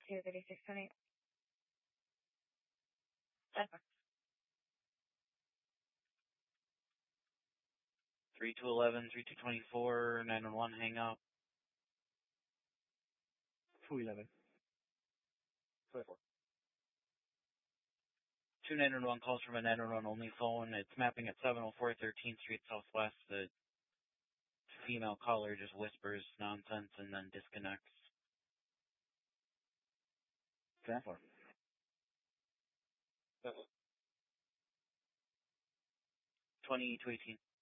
23628. 3211, 3224, 911, hang up. 211. 24. 2911 calls from a 911 only phone. It's mapping at 704 13th Street Southwest. The female caller just whispers nonsense and then disconnects. 24. 20 to 18.